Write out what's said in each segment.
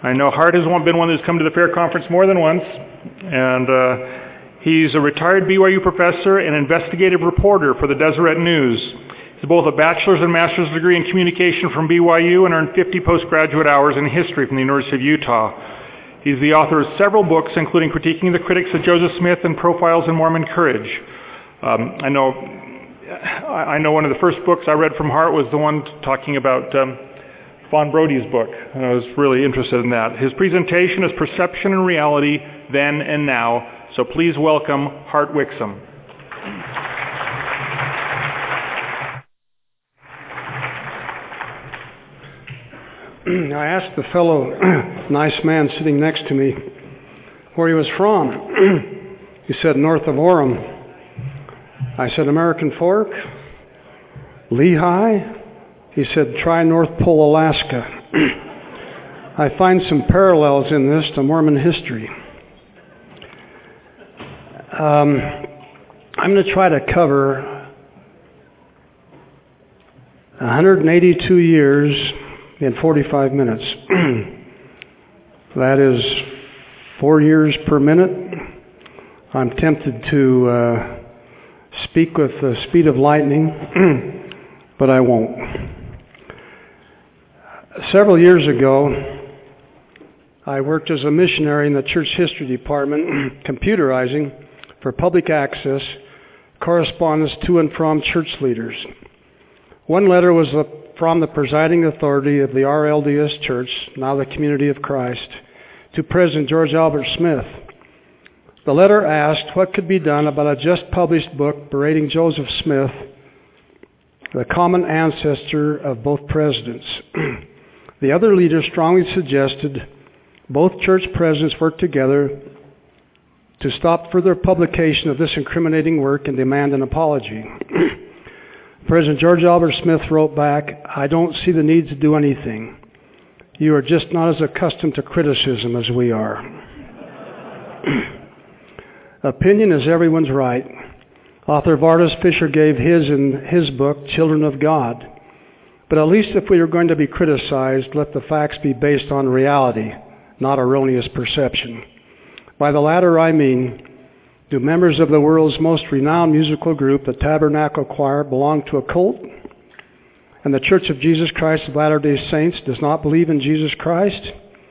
I know Hart has been one who's come to the Fair Conference more than once, and he's a retired BYU professor and investigative reporter for the Deseret News. He's both a bachelor's and master's degree in communication from BYU and earned 50 postgraduate hours in history from the University of Utah. He's the author of several books, including Critiquing the Critics of Joseph Smith and Profiles in Mormon Courage. I know one of the first books I read from Hart was the one talking about Fawn Brody's book, and I was really interested in that. His presentation is Perception and Reality, Then and Now, so please welcome Hart Wixom. I asked the fellow, nice man sitting next to me, where he was from. He said, north of Orem. I said, American Fork? Lehigh? He said, try North Pole, Alaska. I find some parallels in this to Mormon history. I'm going to try to cover 182 years in 45 minutes. That is 4 years per minute. I'm tempted to speak with the speed of lightning, but I won't. Several years ago, I worked as a missionary in the church history department, computerizing for public access correspondence to and from church leaders. One letter was from the presiding authority of the RLDS Church, now the Community of Christ, to President George Albert Smith. The letter asked what could be done about a just published book berating Joseph Smith, the common ancestor of both presidents. The other leaders strongly suggested both church presidents work together to stop further publication of this incriminating work and demand an apology. President George Albert Smith wrote back, I don't see the need to do anything. You are just not as accustomed to criticism as we are. Opinion is everyone's right. Author Vardis Fisher gave his in his book, Children of God. But at least if we are going to be criticized, let the facts be based on reality, not erroneous perception. By the latter I mean, do members of the world's most renowned musical group, the Tabernacle Choir, belong to a cult? And the Church of Jesus Christ of Latter-day Saints does not believe in Jesus Christ?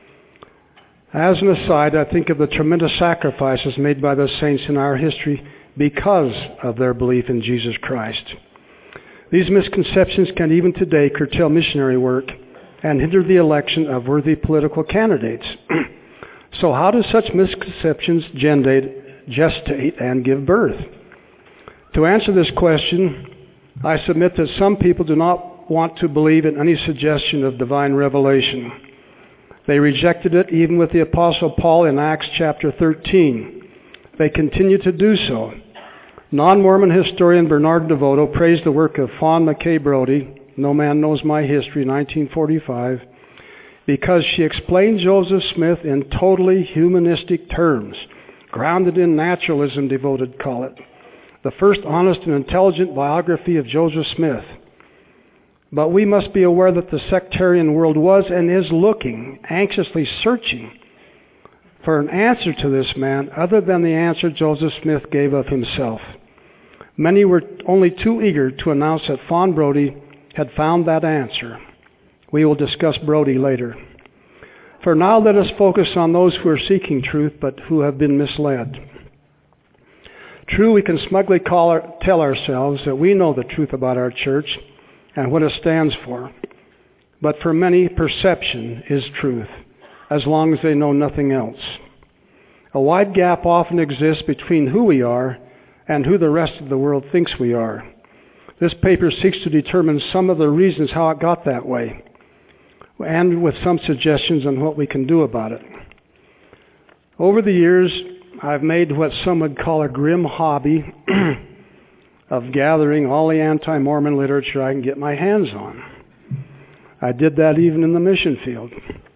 As an aside, I think of the tremendous sacrifices made by the saints in our history because of their belief in Jesus Christ. These misconceptions can even today curtail missionary work and hinder the election of worthy political candidates. So how do such misconceptions gestate and give birth? To answer this question, I submit that some people do not want to believe in any suggestion of divine revelation. They rejected it even with the Apostle Paul in Acts chapter 13. They continue to do so. Non-Mormon historian Bernard DeVoto praised the work of Fawn McKay Brody, No Man Knows My History, 1945, because she explained Joseph Smith in totally humanistic terms, grounded in naturalism, DeVoto call it. The first honest and intelligent biography of Joseph Smith. But we must be aware that the sectarian world was and is looking, anxiously searching for an answer to this man other than the answer Joseph Smith gave of himself. Many were only too eager to announce that Fawn Brody had found that answer. We will discuss Brody later. For now, let us focus on those who are seeking truth but who have been misled. True, we can smugly tell ourselves that we know the truth about our church and what it stands for. But for many, perception is truth, as long as they know nothing else. A wide gap often exists between who we are and who the rest of the world thinks we are. This paper seeks to determine some of the reasons how it got that way, and with some suggestions on what we can do about it. Over the years, I've made what some would call a grim hobby of gathering all the anti-Mormon literature I can get my hands on. I did that even in the mission field.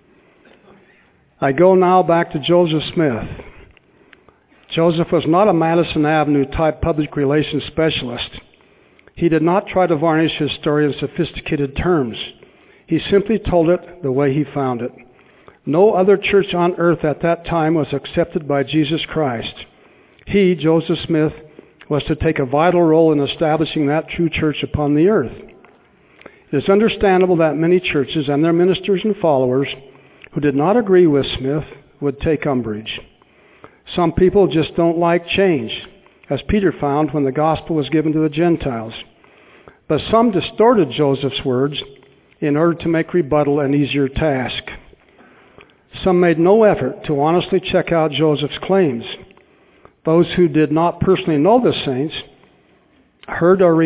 I go now back to Joseph Smith. Joseph was not a Madison Avenue type public relations specialist. He did not try to varnish his story in sophisticated terms. He simply told it the way he found it. No other church on earth at that time was accepted by Jesus Christ. He, Joseph Smith, was to take a vital role in establishing that true church upon the earth. It is understandable that many churches and their ministers and followers who did not agree with Smith would take umbrage. Some people just don't like change, as Peter found when the gospel was given to the Gentiles. But some distorted Joseph's words in order to make rebuttal an easier task. Some made no effort to honestly check out Joseph's claims. Those who did not personally know the saints heard or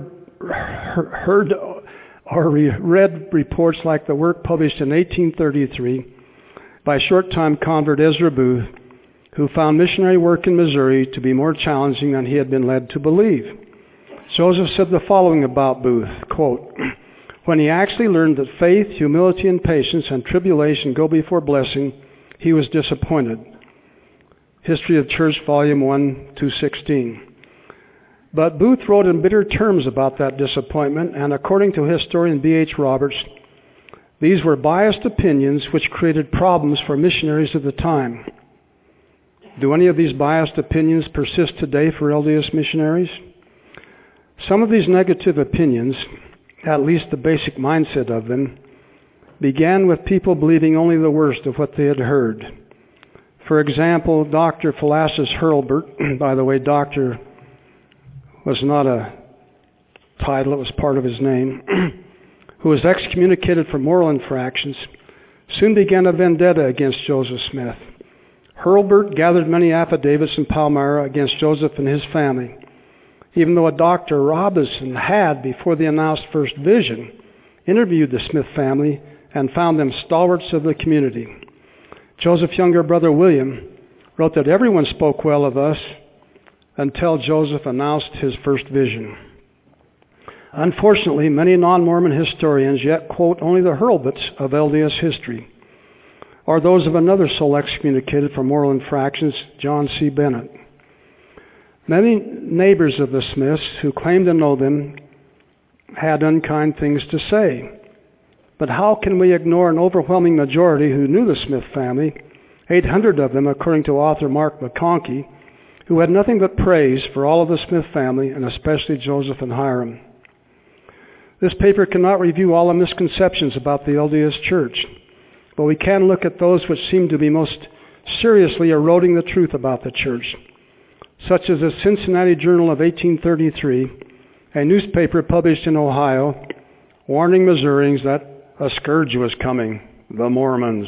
read reports like the work published in 1833 by short-time convert Ezra Booth, who found missionary work in Missouri to be more challenging than he had been led to believe. Joseph said the following about Booth, quote, "When he actually learned that faith, humility, and patience and tribulation go before blessing, he was disappointed." History of Church, Volume 1, 216. But Booth wrote in bitter terms about that disappointment, and according to historian B.H. Roberts, these were biased opinions which created problems for missionaries of the time. Do any of these biased opinions persist today for LDS missionaries? Some of these negative opinions, at least the basic mindset of them, began with people believing only the worst of what they had heard. For example, Dr. Philastus Hurlburt, by the way, doctor was not a title, it was part of his name, who was excommunicated for moral infractions, soon began a vendetta against Joseph Smith. Hurlburt gathered many affidavits in Palmyra against Joseph and his family, even though a Dr. Robinson had, before the announced first vision, interviewed the Smith family and found them stalwarts of the community. Joseph's younger brother William wrote that everyone spoke well of us until Joseph announced his first vision. Unfortunately, many non-Mormon historians yet quote only the Hurlburts of LDS history, or those of another soul excommunicated for moral infractions, John C. Bennett. Many neighbors of the Smiths who claimed to know them had unkind things to say. But how can we ignore an overwhelming majority who knew the Smith family, 800 of them according to author Mark McConkie, who had nothing but praise for all of the Smith family and especially Joseph and Hiram. This paper cannot review all the misconceptions about the LDS Church, but we can look at those which seem to be most seriously eroding the truth about the Church, such as the Cincinnati Journal of 1833, a newspaper published in Ohio, warning Missourians that a scourge was coming, the Mormons.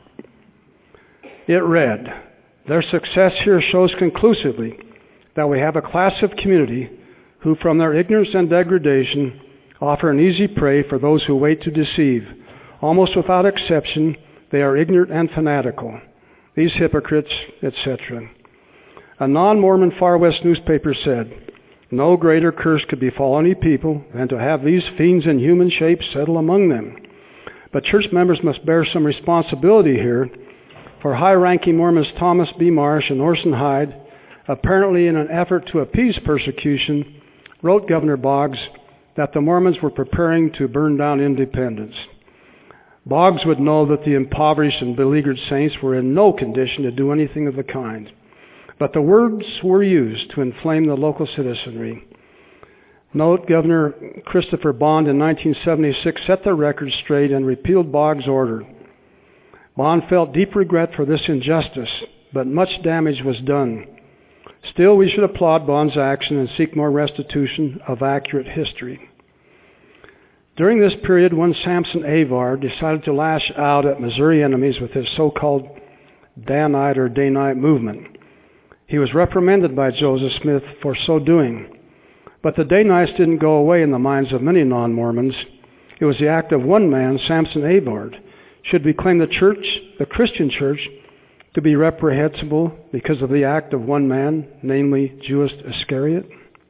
It read, "Their success here shows conclusively that we have a class of community who from their ignorance and degradation offer an easy prey for those who wait to deceive. Almost without exception, they are ignorant and fanatical. These hypocrites," etc. A non-Mormon Far West newspaper said, "No greater curse could befall any people than to have these fiends in human shape settle among them." But church members must bear some responsibility here, for high-ranking Mormons Thomas B. Marsh and Orson Hyde, apparently in an effort to appease persecution, wrote Governor Boggs that the Mormons were preparing to burn down Independence. Boggs would know that the impoverished and beleaguered saints were in no condition to do anything of the kind. But the words were used to inflame the local citizenry. Note, Governor Christopher Bond in 1976 set the record straight and repealed Boggs' order. Bond felt deep regret for this injustice, but much damage was done. Still, we should applaud Bond's action and seek more restitution of accurate history. During this period, one Samson Avar decided to lash out at Missouri enemies with his so-called Danite or Danite movement. He was reprimanded by Joseph Smith for so doing. But the Danites didn't go away in the minds of many non-Mormons. It was the act of one man, Samson Avard. Should we claim the church, the Christian church, to be reprehensible because of the act of one man, namely Judas Iscariot?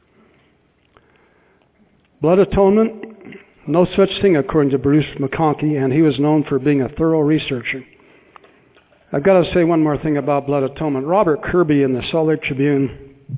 Blood atonement? No such thing according to Bruce McConkie, and he was known for being a thorough researcher. I've got to say one more thing about blood atonement. Robert Kirby in the Salt Lake Tribune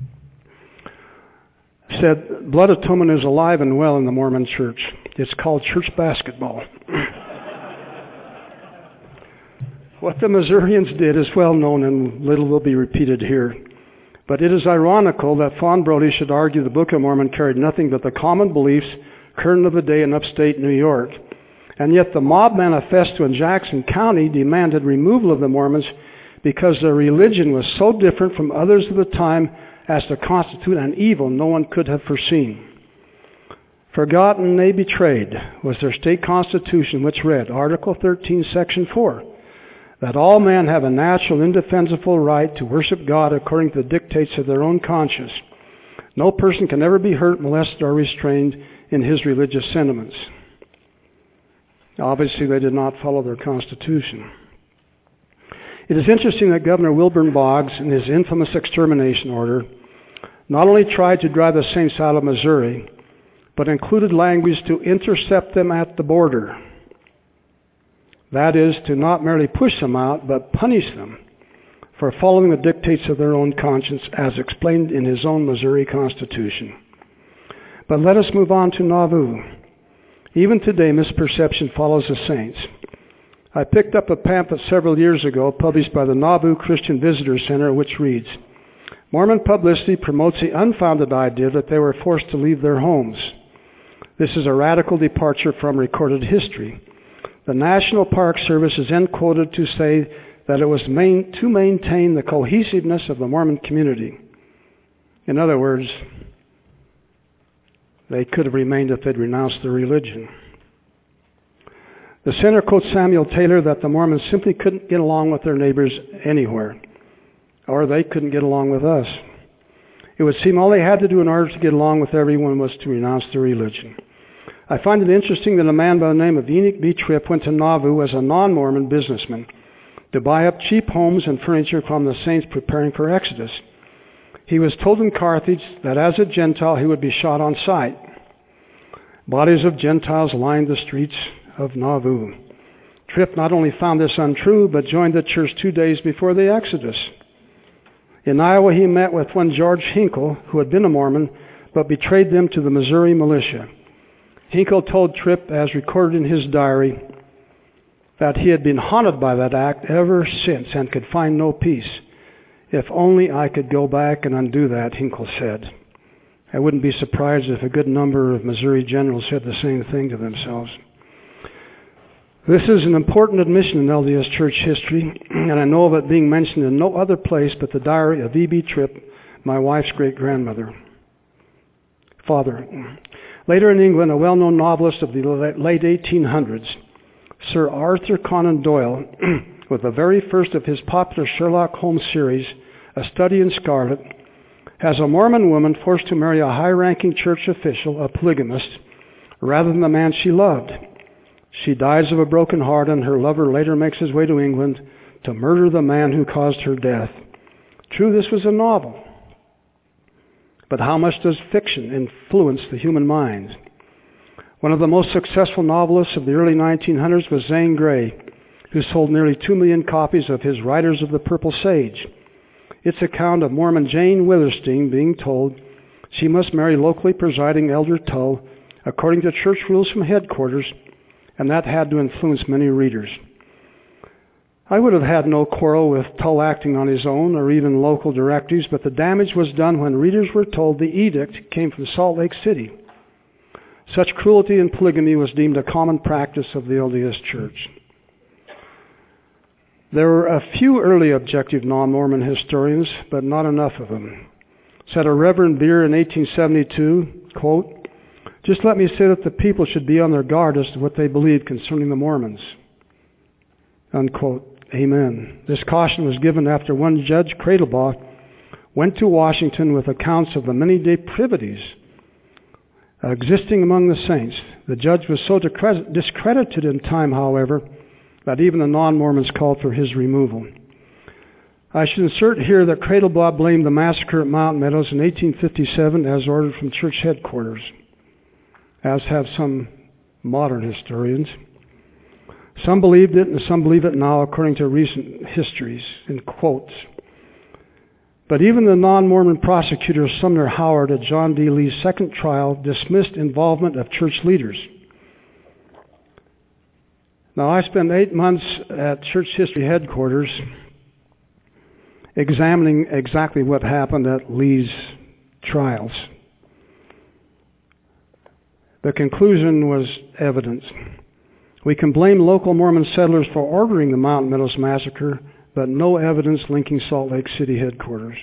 said, "Blood atonement is alive and well in the Mormon church. It's called church basketball." What the Missourians did is well known and little will be repeated here. But it is ironical that Fawn Brodie should argue the Book of Mormon carried nothing but the common beliefs current of the day in upstate New York. And yet the mob manifesto in Jackson County demanded removal of the Mormons because their religion was so different from others of the time as to constitute an evil no one could have foreseen. Forgotten, nay betrayed, was their state constitution, which read, Article 13, Section 4, that all men have a natural, indefensible right to worship God according to the dictates of their own conscience. No person can ever be hurt, molested, or restrained in his religious sentiments. Obviously, they did not follow their constitution. It is interesting that Governor Wilburn Boggs, in his infamous extermination order, not only tried to drive the Saints out of Missouri, but included language to intercept them at the border. That is, to not merely push them out, but punish them for following the dictates of their own conscience, as explained in his own Missouri Constitution. But let us move on to Nauvoo. Even today, misperception follows the Saints. I picked up a pamphlet several years ago published by the Nauvoo Christian Visitor Center, which reads, Mormon publicity promotes the unfounded idea that they were forced to leave their homes. This is a radical departure from recorded history. The National Park Service is then quoted to say that it was to maintain the cohesiveness of the Mormon community. In other words, they could have remained if they'd renounced their religion. The center quotes Samuel Taylor that the Mormons simply couldn't get along with their neighbors anywhere, or they couldn't get along with us. It would seem all they had to do in order to get along with everyone was to renounce their religion. I find it interesting that a man by the name of Enoch B. Tripp went to Nauvoo as a non-Mormon businessman to buy up cheap homes and furniture from the Saints preparing for Exodus. He was told in Carthage that as a Gentile he would be shot on sight. Bodies of Gentiles lined the streets of Nauvoo. Tripp not only found this untrue, but joined the church 2 days before the Exodus. In Iowa, he met with one George Hinkle, who had been a Mormon, but betrayed them to the Missouri militia. Hinkle told Tripp, as recorded in his diary, that he had been haunted by that act ever since and could find no peace. If only I could go back and undo that, Hinkle said. I wouldn't be surprised if a good number of Missouri generals said the same thing to themselves. This is an important admission in LDS church history, and I know of it being mentioned in no other place but the diary of E.B. Tripp, my wife's great-grandmother. Father. Later in England, a well-known novelist of the late 1800s, Sir Arthur Conan Doyle, with the very first of his popular Sherlock Holmes series, A Study in Scarlet, has a Mormon woman forced to marry a high-ranking church official, a polygamist, rather than the man she loved. She dies of a broken heart, and her lover later makes his way to England to murder the man who caused her death. True, this was a novel. But how much does fiction influence the human mind? One of the most successful novelists of the early 1900s was Zane Grey, who sold nearly 2 million copies of his Riders of the Purple Sage. Its account of Mormon Jane Witherstein being told she must marry locally presiding Elder Tull according to church rules from headquarters, and that had to influence many readers. I would have had no quarrel with Tull acting on his own or even local directives, but the damage was done when readers were told the edict came from Salt Lake City. Such cruelty and polygamy was deemed a common practice of the LDS Church. There were a few early objective non-Mormon historians, but not enough of them. Said a Reverend Beer in 1872, quote, "Just let me say that the people should be on their guard as to what they believe concerning the Mormons." Unquote. Amen. This caution was given after one Judge Cradlebaugh went to Washington with accounts of the many depravities existing among the saints. The judge was so discredited in time, however, that even the non-Mormons called for his removal. I should insert here that Cradlebaugh blamed the massacre at Mount Meadows in 1857 as ordered from church headquarters, as have some modern historians. Some believed it, and some believe it now, according to recent histories, in quotes. But even the non-Mormon prosecutor Sumner Howard at John D. Lee's second trial dismissed involvement of church leaders. Now, I spent 8 months at Church History Headquarters examining exactly what happened at Lee's trials. The conclusion was evident. We can blame local Mormon settlers for ordering the Mountain Meadows Massacre, but no evidence linking Salt Lake City headquarters.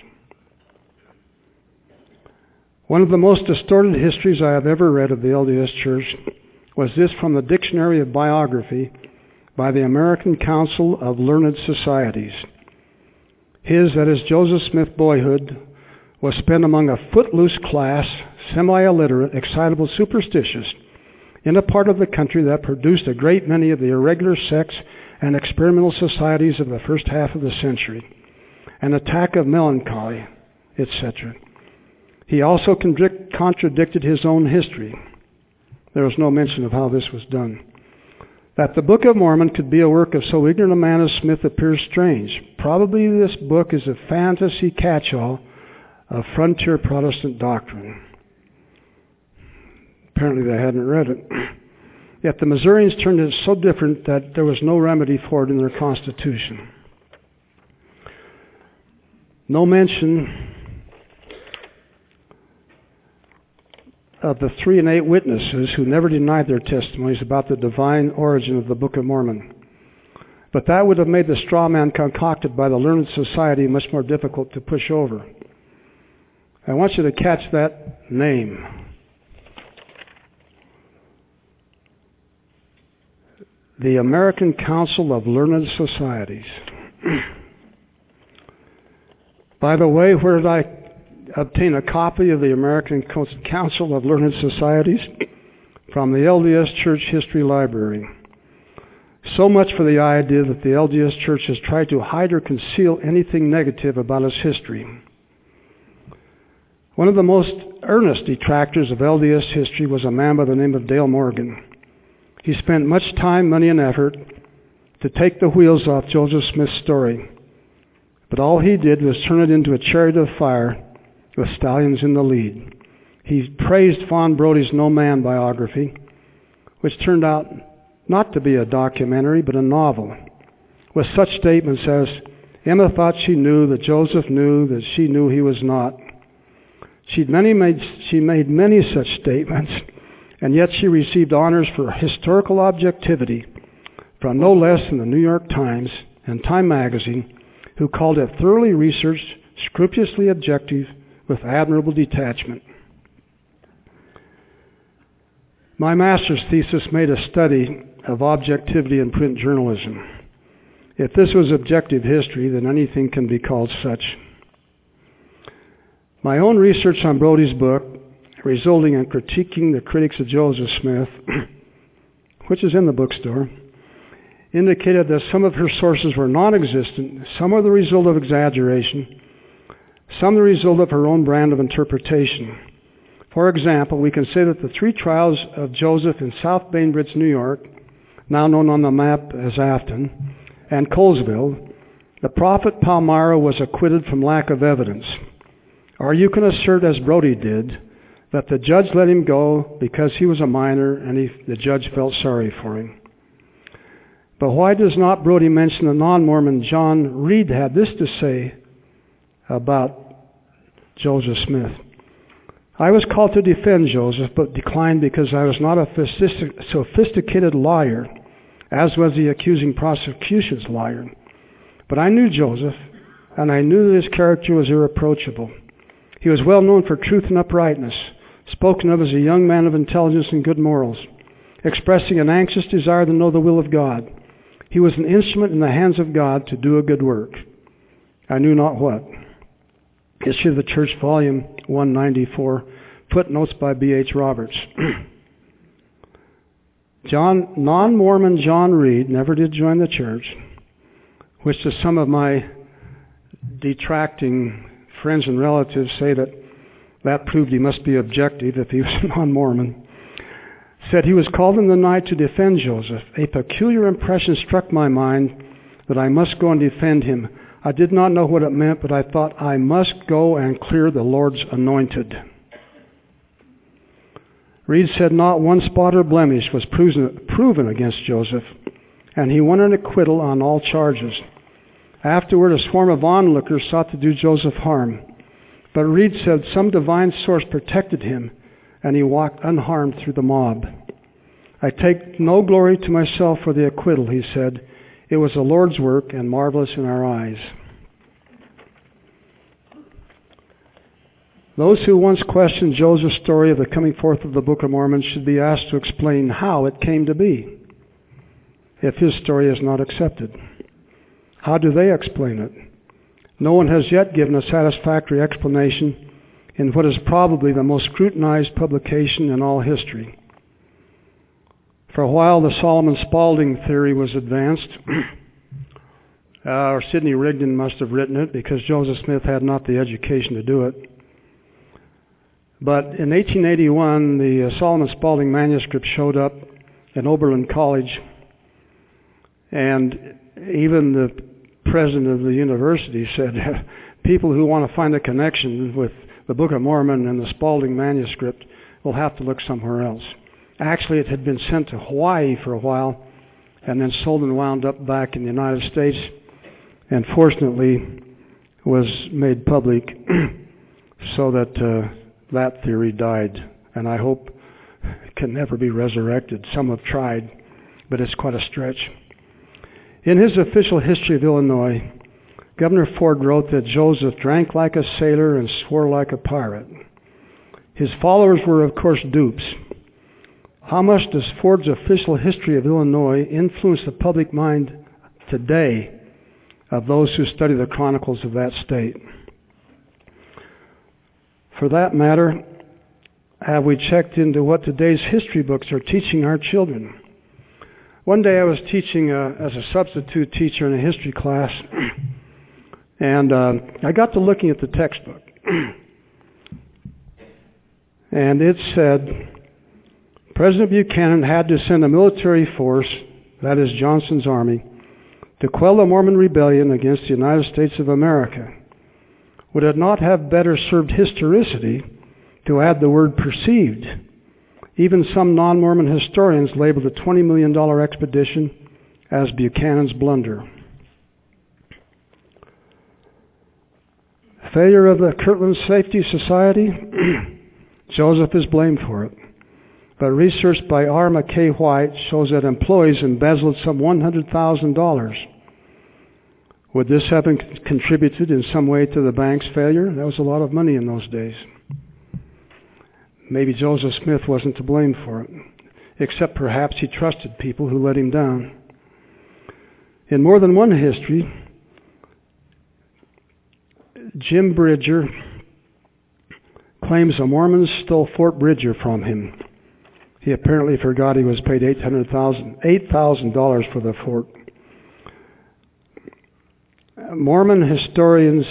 One of the most distorted histories I have ever read of the LDS Church was this from the Dictionary of Biography by the American Council of Learned Societies. That is Joseph Smith, boyhood was spent among a footloose class, semi-illiterate, excitable, superstitious, in a part of the country that produced a great many of the irregular sects and experimental societies of the first half of the century, an attack of melancholy, etc. He also contradicted his own history. There was no mention of how this was done. That the Book of Mormon could be a work of so ignorant a man as Smith appears strange. Probably this book is a fantasy catch-all of frontier Protestant doctrine. Apparently they hadn't read it. Yet the Missourians turned it so different that there was no remedy for it in their Constitution. No mention of the 3 and 8 witnesses who never denied their testimonies about the divine origin of the Book of Mormon. But that would have made the straw man concocted by the Learned Society much more difficult to push over. I want you to catch that name. The American Council of Learned Societies. By the way, where did I obtain a copy of the American Council of Learned Societies? From the LDS Church History Library. So much for the idea that the LDS Church has tried to hide or conceal anything negative about its history. One of the most earnest detractors of LDS history was a man by the name of Dale Morgan. He spent much time, money, and effort to take the wheels off Joseph Smith's story. But all he did was turn it into a chariot of fire with stallions in the lead. He praised Fawn Brody's No Man biography, which turned out not to be a documentary, but a novel, with such statements as, Emma thought she knew that Joseph knew that she knew he was not. She made many such statements, and yet she received honors for historical objectivity from no less than the New York Times and Time Magazine, who called it thoroughly researched, scrupulously objective, with admirable detachment. My master's thesis made a study of objectivity in print journalism. If this was objective history, then anything can be called such. My own research on Brody's book, resulting in critiquing the critics of Joseph Smith, which is in the bookstore, indicated that some of her sources were non-existent, some were the result of exaggeration, some the result of her own brand of interpretation. For example, we can say that the 3 trials of Joseph in South Bainbridge, New York, now known on the map as Afton, and Colesville, the prophet Palmyra was acquitted from lack of evidence. Or you can assert, as Brody did, that the judge let him go because he was a minor and the judge felt sorry for him. But why does not Brody mention the non-Mormon John Reed had this to say about Joseph Smith? I was called to defend Joseph, but declined because I was not a sophisticated lawyer, as was the accusing prosecution's lawyer. But I knew Joseph, and I knew that his character was irreproachable. He was well known for truth and uprightness, spoken of as a young man of intelligence and good morals, expressing an anxious desire to know the will of God. He was an instrument in the hands of God to do a good work. I knew not what. History of the Church, Volume 194, footnotes by B.H. Roberts. Non-Mormon John Reed never did join the church, which to some of my detracting friends and relatives say that proved he must be objective if he was non-Mormon, said he was called in the night to defend Joseph. A peculiar impression struck my mind that I must go and defend him. I did not know what it meant, but I thought I must go and clear the Lord's anointed. Reed said not one spot or blemish was proven against Joseph, and he won an acquittal on all charges. Afterward, a swarm of onlookers sought to do Joseph harm, but Reed said some divine source protected him, and he walked unharmed through the mob. I take no glory to myself for the acquittal, he said. It was the Lord's work and marvelous in our eyes. Those who once questioned Joseph's story of the coming forth of the Book of Mormon should be asked to explain how it came to be, if his story is not accepted. How do they explain it? No one has yet given a satisfactory explanation in what is probably the most scrutinized publication in all history. For a while, the Solomon Spaulding theory was advanced, or Sidney Rigdon must have written it because Joseph Smith had not the education to do it. But in 1881, the Solomon Spaulding manuscript showed up in Oberlin College, and even the president of the university said, people who want to find a connection with the Book of Mormon and the Spaulding manuscript will have to look somewhere else. Actually, it had been sent to Hawaii for a while and then sold and wound up back in the United States, and fortunately was made public so that that theory died, and I hope it can never be resurrected. Some have tried, but it's quite a stretch. In his official history of Illinois, Governor Ford wrote that Joseph drank like a sailor and swore like a pirate. His followers were, of course, dupes. How much does Ford's official history of Illinois influence the public mind today of those who study the chronicles of that state? For that matter, have we checked into what today's history books are teaching our children? One day I was teaching as a substitute teacher in a history class, and I got to looking at the textbook. And it said, President Buchanan had to send a military force, that is Johnson's army, to quell the Mormon rebellion against the United States of America. Would it not have better served historicity to add the word perceived? Even some non-Mormon historians labeled the $20 million expedition as Buchanan's blunder. Failure of the Kirtland Safety Society? Joseph is blamed for it. But research by R. McKay White shows that employees embezzled some $100,000. Would this have contributed in some way to the bank's failure? That was a lot of money in those days. Maybe Joseph Smith wasn't to blame for it, except perhaps he trusted people who let him down. In more than one history, Jim Bridger claims the Mormons stole Fort Bridger from him. He apparently forgot he was paid $8,000 for the fort. Mormon historians,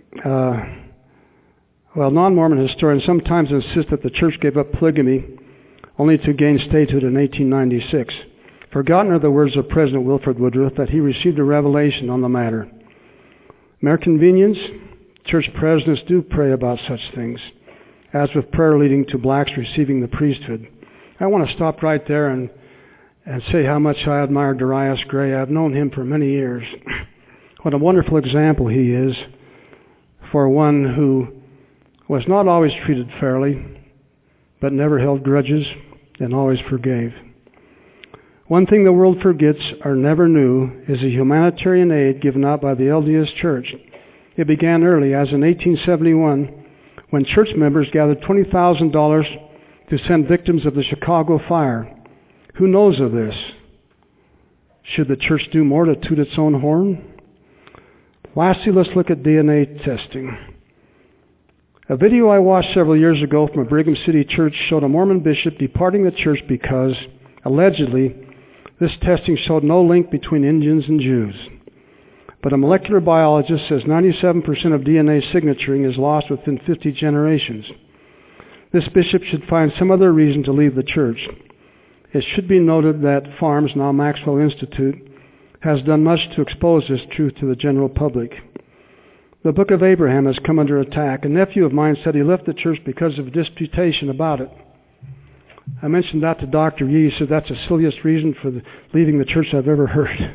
non-Mormon historians sometimes insist that the church gave up polygamy only to gain statehood in 1896. Forgotten are the words of President Wilford Woodruff that he received a revelation on the matter. Mere convenience, church presidents do pray about such things, as with prayer leading to blacks receiving the priesthood. I want to stop right there and say how much I admire Darius Gray. I've known him for many years. What a wonderful example he is for one who was not always treated fairly, but never held grudges and always forgave. One thing the world forgets or never knew is the humanitarian aid given out by the LDS Church. It began early, as in 1871, when church members gathered $20,000 to send victims of the Chicago fire. Who knows of this? Should the church do more to toot its own horn? Lastly, let's look at DNA testing. A video I watched several years ago from a Brigham City church showed a Mormon bishop departing the church because, allegedly, this testing showed no link between Indians and Jews. But a molecular biologist says 97% of DNA signaturing is lost within 50 generations. This bishop should find some other reason to leave the church. It should be noted that FARMS, now Maxwell Institute, has done much to expose this truth to the general public. The Book of Abraham has come under attack. A nephew of mine said he left the church because of a disputation about it. I mentioned that to Dr. Yee. He said that's the silliest reason for leaving the church I've ever heard.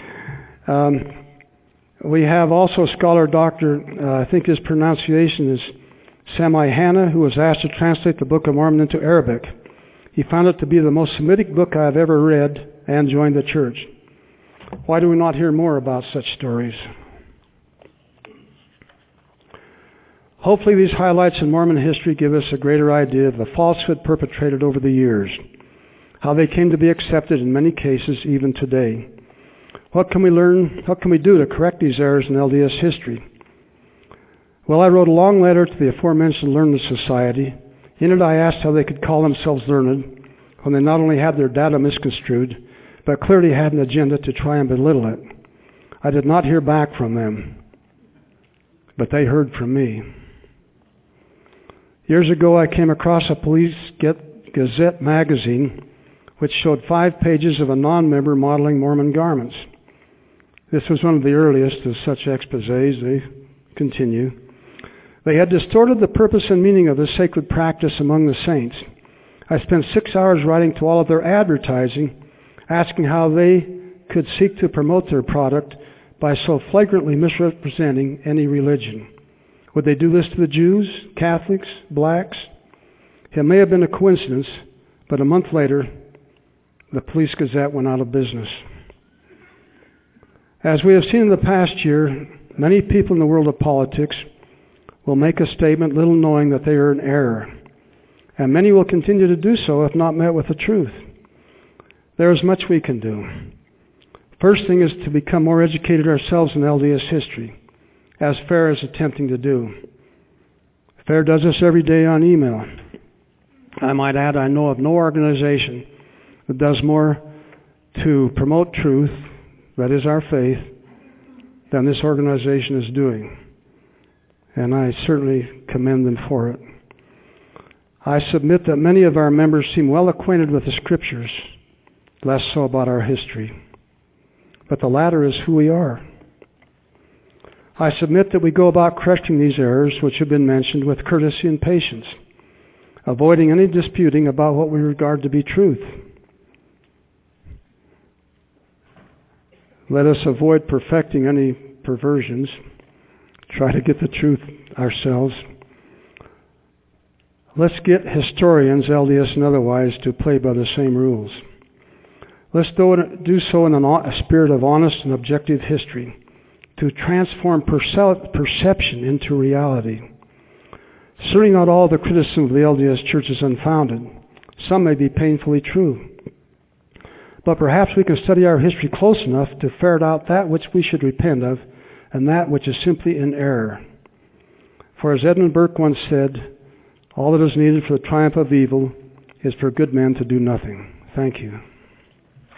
We have also scholar Dr. I think his pronunciation is Sami Hanna, who was asked to translate the Book of Mormon into Arabic. He found it to be the most Semitic book I have ever read and joined the church. Why do we not hear more about such stories? Hopefully these highlights in Mormon history give us a greater idea of the falsehood perpetrated over the years, how they came to be accepted in many cases even today. What can we learn? What can we do to correct these errors in LDS history? Well, I wrote a long letter to the aforementioned Learned Society. In it I asked how they could call themselves learned when they not only had their data misconstrued, but clearly had an agenda to try and belittle it. I did not hear back from them, but they heard from me. Years ago, I came across a Police Gazette magazine which showed 5 pages of a non-member modeling Mormon garments. This was one of the earliest of such exposés. They continue. They had distorted the purpose and meaning of this sacred practice among the saints. I spent 6 hours writing to all of their advertising, asking how they could seek to promote their product by so flagrantly misrepresenting any religion. Would they do this to the Jews, Catholics, blacks? It may have been a coincidence, but a month later, the Police Gazette went out of business. As we have seen in the past year, many people in the world of politics will make a statement little knowing that they are in error, and many will continue to do so if not met with the truth. There is much we can do. First thing is to become more educated ourselves in LDS history, as FAIR is attempting to do. FAIR does this every day on email. I might add, I know of no organization that does more to promote truth, that is our faith, than this organization is doing. And I certainly commend them for it. I submit that many of our members seem well acquainted with the Scriptures, less so about our history. But the latter is who we are. I submit that we go about correcting these errors, which have been mentioned, with courtesy and patience, avoiding any disputing about what we regard to be truth. Let us avoid perfecting any perversions. Try to get the truth ourselves. Let's get historians, LDS and otherwise, to play by the same rules. Let's do so in a spirit of honest and objective history, to transform perception into reality. Certainly not all the criticism of the LDS Church is unfounded. Some may be painfully true. But perhaps we can study our history close enough to ferret out that which we should repent of and that which is simply in error. For as Edmund Burke once said, all that is needed for the triumph of evil is for good men to do nothing. Thank you.